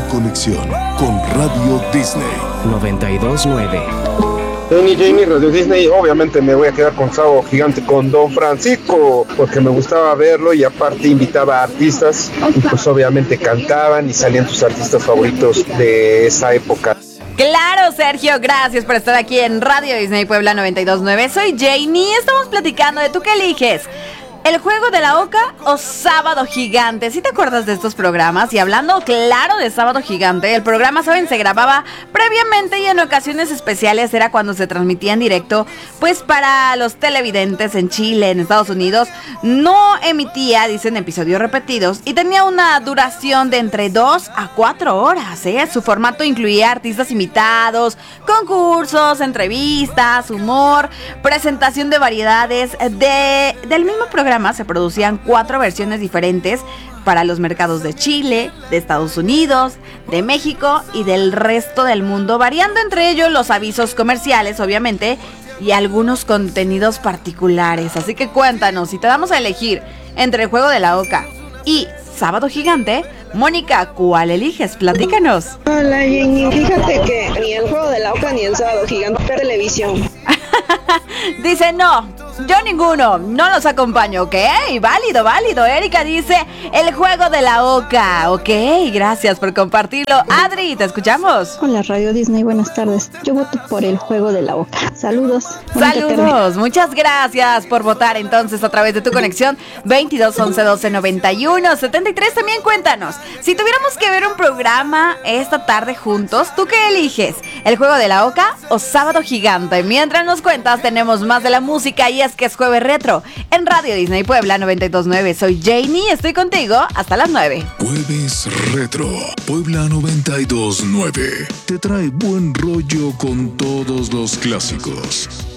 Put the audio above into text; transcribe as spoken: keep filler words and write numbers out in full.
conexión con Radio Disney noventa y dos nueve. Jamie, Jamie, Radio Disney, obviamente me voy a quedar con Sábado Gigante con Don Francisco, porque me gustaba verlo y aparte invitaba a artistas y pues obviamente cantaban y salían tus artistas favoritos de esa época. Claro, Sergio, gracias por estar aquí en Radio Disney Puebla noventa y dos nueve. Soy Janie, estamos platicando de tú qué eliges. ¿El Juego de la Oca o Sábado Gigante? ¿Sí te acuerdas de estos programas? Y hablando claro de Sábado Gigante, el programa, ¿saben?, se grababa previamente y en ocasiones especiales era cuando se transmitía en directo, pues para los televidentes en Chile, en Estados Unidos. No emitía, dicen, episodios repetidos y tenía una duración de entre dos a cuatro horas, ¿eh? Su formato incluía artistas invitados, concursos, entrevistas, humor, presentación de variedades. De, del mismo programa se producían cuatro versiones diferentes para los mercados de Chile, de Estados Unidos, de México y del resto del mundo, variando entre ellos los avisos comerciales, obviamente, y algunos contenidos particulares. Así que cuéntanos, si te damos a elegir entre el Juego de la Oca y Sábado Gigante, Mónica, ¿cuál eliges? Platícanos. Hola, Jenny. Fíjate que ni el Juego de la Oca ni el Sábado Gigante de televisión. Dice no, yo ninguno, no los acompaño, ¿ok? Válido, válido. Erika dice el Juego de la Oca, ok, gracias por compartirlo. Adri, te escuchamos. Hola, Radio Disney, buenas tardes. Yo voto por el Juego de la Oca. Saludos. Saludos, muchas gracias por votar entonces a través de tu conexión veintidós once doce noventa y uno setenta y tres. También cuéntanos, si tuviéramos que ver un programa esta tarde juntos, ¿tú qué eliges? ¿El Juego de la Oca o Sábado Gigante? Mientras nos cuentas, tenemos más de la música y es que es Jueves Retro en Radio Disney Puebla noventa y dos nueve. Soy Janie, estoy contigo hasta las nueve. Jueves Retro Puebla noventa y dos nueve te trae buen rollo con todos los clásicos.